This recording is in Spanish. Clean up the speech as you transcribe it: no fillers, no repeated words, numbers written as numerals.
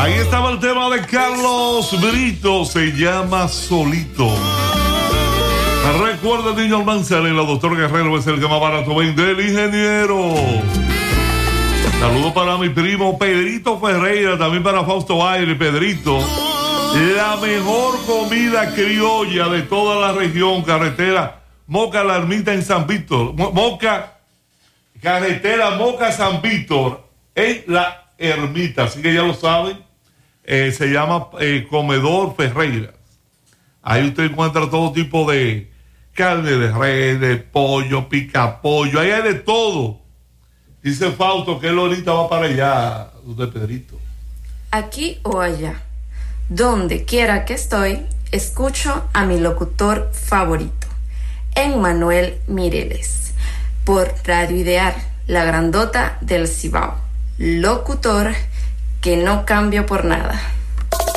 Ahí estaba el tema de Carlos Brito, se llama Solito. Recuerda, niño Almanzar, la doctor Guerrero es el que más barato vende, el ingeniero. Saludos para mi primo Pedrito Ferreira, también para Fausto Aire, Pedrito. La mejor comida criolla de toda la región, carretera Moca La Ermita en San Víctor. Carretera Moca San Víctor en La Ermita, así que ya lo saben. Se llama Comedor Ferreira. Ahí usted encuentra todo tipo de carne de res, de pollo, pica pollo, ahí hay de todo. Dice Fausto que él ahorita va para allá, usted Pedrito. Aquí o allá, donde quiera que estoy, escucho a mi locutor favorito, Emmanuel Mireles, por Radio Ideal, la grandota del Cibao. Locutor que no cambio por nada.